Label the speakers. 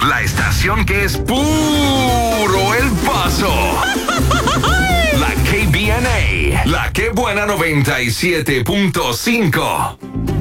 Speaker 1: La estación que es puro El Paso. La KBNA. La Que Buena 97.5.